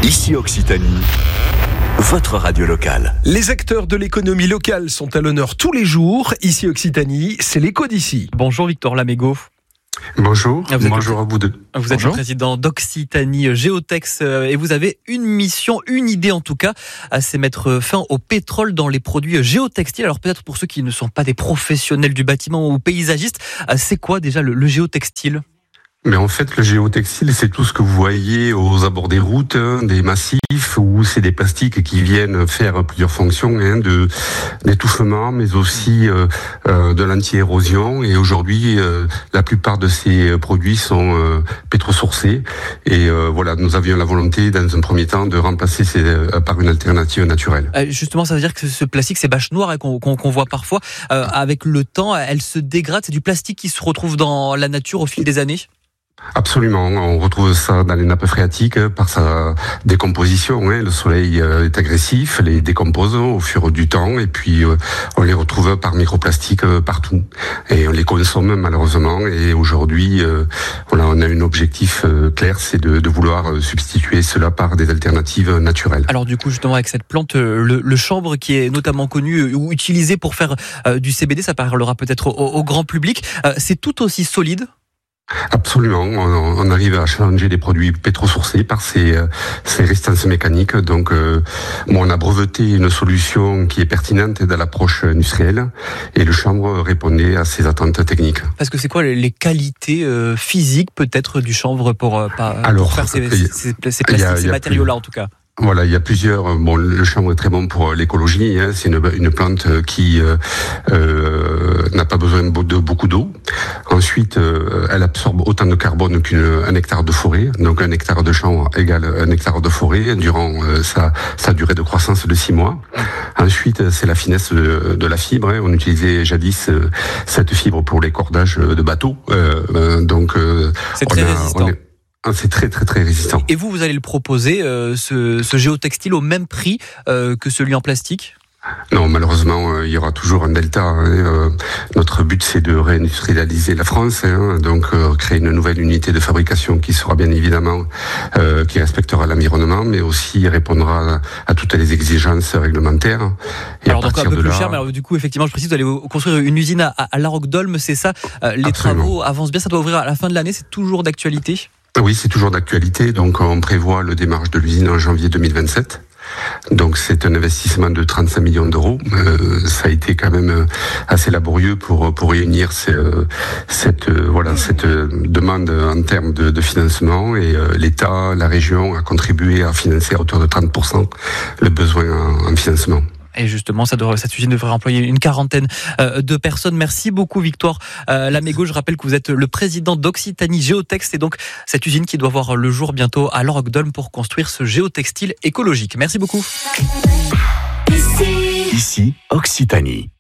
Ici Occitanie, votre radio locale. Les acteurs de l'économie locale sont à l'honneur tous les jours. Ici Occitanie, c'est l'écho d'ici. Bonjour Victor Lamégo. Bonjour, bonjour à vous deux. Vous êtes le président d'Occitanie Géotex et vous avez une mission, une idée en tout cas, c'est mettre fin au pétrole dans les produits géotextiles. Alors peut-être pour ceux qui ne sont pas des professionnels du bâtiment ou paysagistes, c'est quoi déjà le géotextile ? Mais en fait, le géotextile, c'est tout ce que vous voyez aux abords des routes, des massifs, où c'est des plastiques qui viennent faire plusieurs fonctions, d'étouffement, mais aussi de l'anti-érosion. Et aujourd'hui, la plupart de ces produits sont pétrosourcés. Et voilà, nous avions la volonté, dans un premier temps, de remplacer par une alternative naturelle. Justement, ça veut dire que ce plastique, ces bâches noires qu'on voit parfois, avec le temps, elles se dégradent. C'est du plastique qui se retrouve dans la nature au fil des années ? Absolument, on retrouve ça dans les nappes phréatiques par sa décomposition. Le soleil est agressif, les décompose au fur du temps et puis on les retrouve par microplastiques partout. Et on les consomme malheureusement et aujourd'hui on a un objectif clair, c'est de vouloir substituer cela par des alternatives naturelles. Alors du coup justement avec cette plante, le chanvre qui est notamment connu ou utilisé pour faire du CBD, ça parlera peut-être au grand public, c'est tout aussi solide ? Absolument, on arrive à challenger des produits pétrosourcés par ces résistances mécaniques. Donc, on a breveté une solution qui est pertinente dans l'approche industrielle et le chanvre répondait à ces attentes techniques. Parce que c'est quoi les qualités physiques peut-être du chanvre pour faire ces matériaux-là en tout cas ? Voilà, il y a plusieurs. Le chanvre est très bon pour l'écologie. C'est une plante qui n'a pas besoin de beaucoup d'eau. Ensuite, elle absorbe autant de carbone qu'un hectare de forêt. Donc, un hectare de chanvre égale un hectare de forêt durant sa durée de croissance de 6 mois. Ensuite, c'est la finesse de la fibre. On utilisait jadis cette fibre pour les cordages de bateaux. C'est très résistant. C'est très très très résistant. Et vous allez le proposer, ce géotextile, au même prix que celui en plastique ? Non, malheureusement, il y aura toujours un delta. Notre but, c'est de réindustrialiser la France, donc créer une nouvelle unité de fabrication qui sera bien évidemment, qui respectera l'environnement, mais aussi répondra à toutes les exigences réglementaires. Et alors donc un peu plus cher, mais alors, du coup, effectivement, je précise, vous allez construire une usine à La Roque-d'Olme, c'est ça ? Les travaux avancent bien, ça doit ouvrir à la fin de l'année, c'est toujours d'actualité ? Oui, c'est toujours d'actualité. Donc, on prévoit le démarrage de l'usine en janvier 2027. Donc, c'est un investissement de 35 millions d'euros. Ça a été quand même assez laborieux pour réunir cette demande en termes de financement. Et l'État, la région a contribué à financer à hauteur de 30% le besoin en financement. Et justement, cette usine devrait employer une quarantaine de personnes. Merci beaucoup, Victor Lamégo. Je rappelle que vous êtes le président d'Occitanie Géotex. C'est donc cette usine qui doit voir le jour bientôt à La Roque-d'Olme pour construire ce géotextile écologique. Merci beaucoup. Ici Occitanie.